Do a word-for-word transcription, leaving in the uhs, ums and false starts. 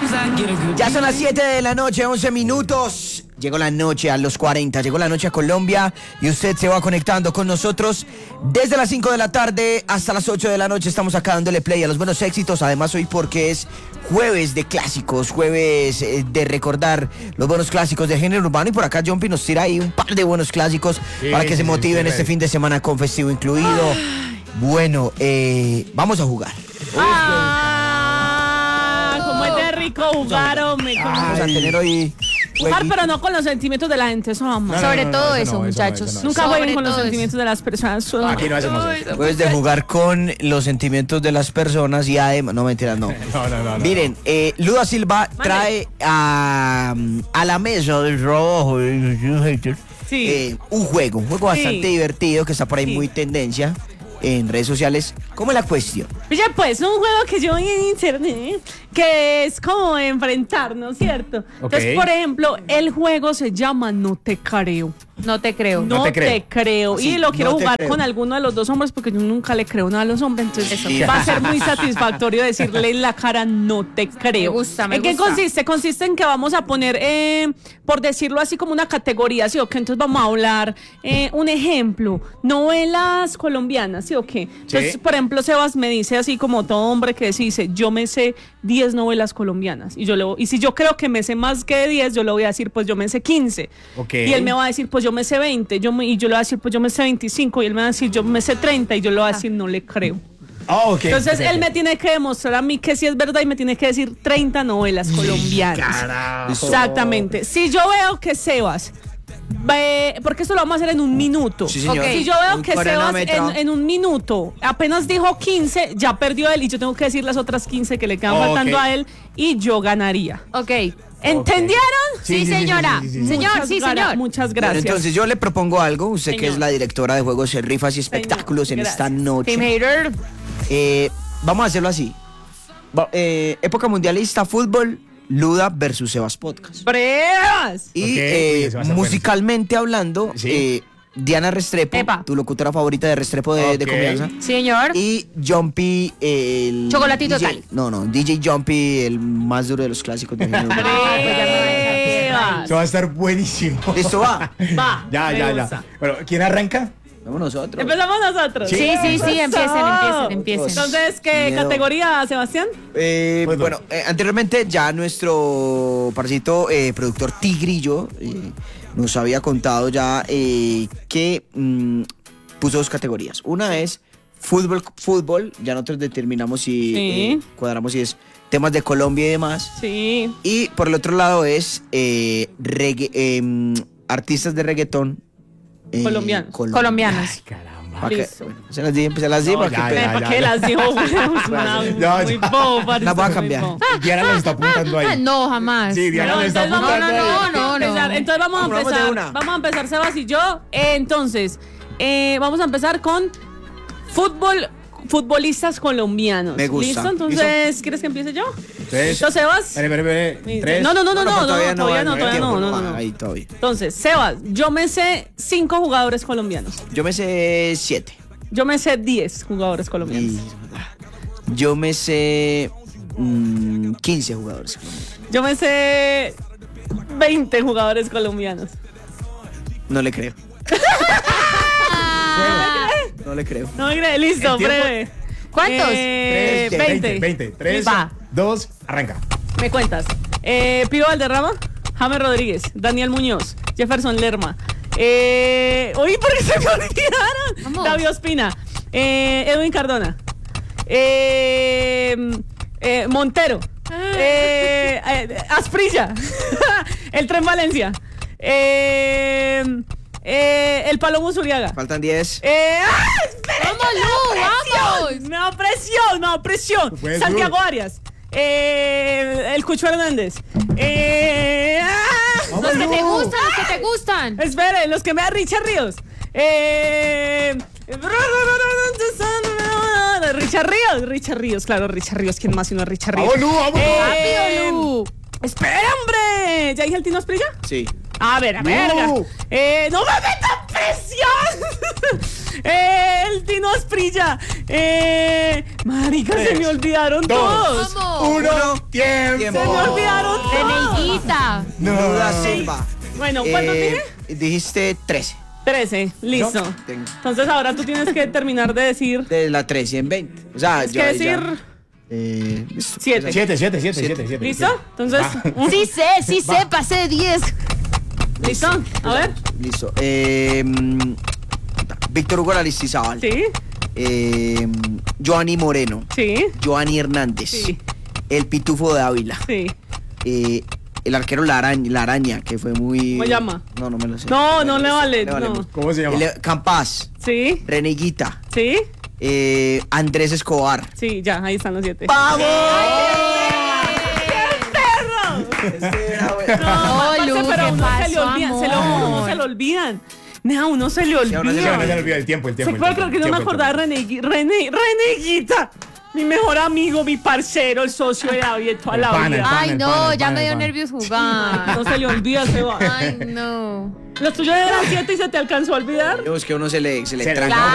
Ya son las siete de la noche, once minutos. Llegó la noche a los cuarenta, llegó la noche a Colombia y usted se va conectando con nosotros desde las cinco de la tarde hasta las ocho de la noche. Estamos acá dándole play a los buenos éxitos. Además hoy porque es jueves de clásicos, jueves eh, de recordar los buenos clásicos del género urbano. Y por acá Jumpy nos tira ahí un par de buenos clásicos sí, para que sí, se motiven sí, este fin de semana con festivo incluido. Ay. Bueno, eh, vamos a jugar. Ah, como es de rico jugar, hombre. Vamos a tener hoy... Jugar, pero no con los sentimientos de la gente, eso vamos. No, no, Sobre no, no, todo eso eso, no, muchachos. eso no, eso no. Nunca Sobre jueguen con los todo sentimientos eso. de las personas. Aquí no hacemos eso. Después de jugar con los sentimientos de las personas y además... No, mentira, no. No, no, no. Miren, eh, Luda Silva trae a, a la mesa del trabajo Sí. eh, un juego, un juego bastante Sí. divertido que está por ahí Sí. muy tendencia en redes sociales. ¿Cómo es la cuestión? Oye, pues, un juego que yo vi en internet, que es como enfrentarnos, ¿cierto? Ok. Entonces, por ejemplo, el juego se llama No te creo. No te creo. No, No te te creo. creo. Sí, y lo quiero no te jugar creo. con alguno de los dos hombres porque yo nunca le creo nada a los hombres. Entonces, Sí. va a ser muy satisfactorio decirle en la cara no te creo. Me gusta, me ¿En qué gusta. consiste? Consiste en que vamos a poner, eh, por decirlo así, como una categoría, ¿sí o qué? Entonces vamos a hablar, eh, un ejemplo, novelas colombianas, ¿sí o qué? Entonces, Sí. por ejemplo, Sebas me dice así como todo hombre que dice, yo me sé diez novelas colombianas. Y yo le, y si yo creo que me sé más que diez, yo le voy a decir, pues yo me sé quince. Ok. Y él me va a decir, pues yo me sé veinte. Yo me, y yo le voy a decir, pues yo me sé veinticinco. Y él me va a decir, yo me sé treinta. Y yo le voy a decir, no le creo. Ah, ok. Entonces ok, él ok. me tiene que demostrar a mí que sí es verdad y me tiene que decir treinta novelas colombianas. Carajo. Exactamente. Si yo veo que Sebas ve, porque esto lo vamos a hacer en un minuto. Sí, señor. Ok. Si yo veo Un que Sebas cronómetro. en, en un minuto apenas dijo quince, ya perdió él y yo tengo que decir las otras quince que le quedan Ok. faltando a él y yo ganaría. Ok. ¿Entendieron? Sí, Sí, sí, sí, señora. sí, sí, sí. Señor, Muchas sí, gra- señor. Muchas Bueno, gracias. entonces yo le propongo algo. Usted que Señor. es la directora de juegos, rifas y espectáculos Señor, en esta gracias. noche. Team Hater. Eh, vamos a hacerlo así. Va- eh, época mundialista, fútbol, Luda versus Sebas Podcast. ¡Pruebas! Y Ok, eh, uy, eso va a ser musicalmente hablando, Sí. eh, Diana Restrepo, Epa. tu locutora favorita de Restrepo de, de Ok. confianza. Señor. Y Jumpy, el. Chocolatito D J, total. No, no, D J Jumpy, el más duro de los clásicos de género urbano. ¡Pruebas! Eso va a estar buenísimo. Listo, va. Va. Ya, me ya, gusta. ya. Bueno, ¿quién arranca? Vamos nosotros. Empezamos nosotros. Sí, sí, sí, empiecen, empiecen, empiecen. Entonces, ¿qué Miedo. categoría, Sebastián? Eh, Fútbol. bueno, eh, anteriormente ya nuestro parcito eh, productor Tigrillo eh, nos había contado ya eh, que mm, puso dos categorías. Una es fútbol, fútbol, ya nosotros determinamos si Sí. eh, cuadramos si es temas de Colombia y demás. Sí. Y por el otro lado es eh, regga- em, artistas de reggaetón eh, Colombianos. colom- Colombianos. Ay, caramba. Pa' que- Listo. bueno, se las di, se las di No, para ya, que ya, pe- ¿Para ya, qué ya. las dijo? Una- Ya, muy ya. bobo, parece Las voy a muy cambiar. bobo. Diana lo está apuntando Ah, ahí. no, jamás. Sí, Diana No, lo está entonces vamos- apuntando no, ahí. no, no, no. Empezar. Entonces vamos a Vamos, vamos de empezar. una. Vamos a empezar, Sebas y yo. Eh, entonces, eh, vamos a empezar con fútbol, futbolistas colombianos. Me gusta. ¿Listo? Entonces, ¿quieres que empiece yo? Tres. ¿Listo, Sebas? Espere, espere, espere. Tres. No, no, no, no, no, pero no, todavía no, todavía no, hay todavía tiempo, no, no, no. Ahí todavía. Entonces, Sebas, yo me sé cinco jugadores colombianos. Yo me sé siete. Yo me sé diez jugadores colombianos. Y yo me sé mm, quince jugadores. Yo me sé veinte jugadores colombianos. No le creo. Ah, No le creo. No me crees, listo, ¿El tiempo? breve. ¿Cuántos? Eh, Tres, veinte. veinte. Tres, Va. dos, arranca. Me cuentas. Eh, Piro Valderrama, James Rodríguez, Daniel Muñoz, Jefferson Lerma. Eh, uy, ¿por qué se me olvidaron? Vamos. David Ospina, eh, Edwin Cardona, eh, eh, Montero, eh, eh, Asprilla, el Tren Valencia, eh, eh, el Palomo Zuriaga. Faltan diez. Eh, ¡ah! espérate, ¡Vamos, Lu, vamos! Me da presión, me da presión. Pues, Santiago Lu. Arias. Eh, el Cucho Hernández. Eh, ¡ah! Los que te gustan, los que te gustan. Espere, los que me da Richard Ríos. Eh, Richard Ríos, Richard Ríos, claro, Richard Ríos. ¿Quién más sino Richard Ríos? Vamos, Lu, vamos, Lu. Eh, Rápido, Lu. Espera, hombre. ¿Ya dije el Tino Asprilla? Sí. A ver, a No. verga. Eh, no me metan presión! eh, el Tino Asprilla. Eh, marica, Tres, se me olvidaron dos, todos. Vamos. Uno, tiempo. Tiempo. Se me olvidaron todos. Reneguita. Duda Silva. Bueno, ¿cuántos Eh, dije? Dijiste trece. trece, listo. No, tengo. Entonces ahora tú tienes que terminar de decir. De la trece en veinte. O sea, Tienes yo que ahí ya- decir Eh, listo. siete. Siete, siete, siete, Siete. siete, siete. ¿Listo? Entonces, Va. un- Sí sé, sí sé, pasé de diez. ¿listo? A ver. Listo. Eh, mm, Víctor Hugo Aristizábal. Sí, Eh, Joanny Moreno. sí, Joanny Hernández. Sí. El Pitufo de Ávila. sí. Eh, el arquero La Araña, La Araña, que fue muy. ¿Cómo llama? No, no me lo sé. No, no le vale, no. mucho. ¿Cómo se llama? El- Campas. Sí, Reneguita. sí, eh, Andrés Escobar. sí, ya, ahí están los siete. ¡Vamos! No, No, parce, Lu, pero a ¿qué uno se le pasó, olvidan, se lo juro, uno amor? se lo olvidan. Nea, a uno se le a uno se le No, no se olvida. le olvida el tiempo, el Se tiempo. el puede tiempo, creer que no me tiempo, acordaba de Renegui- Rene- Reneguita. Mi mejor amigo, mi parcero, el socio de David toda El la pana, el vida. pana. Ay, no, pana, ya pana, me dio pana. nervios jugar. No se le olvida, se va. Ay, no. Los tuyos eran siete y se te alcanzó a olvidar. Es que uno se le, se le Se le- tranca. no,